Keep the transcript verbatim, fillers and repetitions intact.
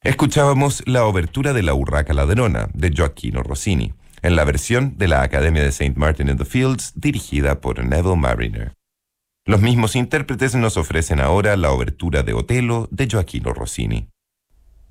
Escuchábamos la obertura de La Urraca Ladrona de Gioacchino Rossini, en la versión de la Academia de Saint Martin in the Fields dirigida por Neville Marriner. Los mismos intérpretes nos ofrecen ahora la obertura de Otelo de Gioacchino Rossini.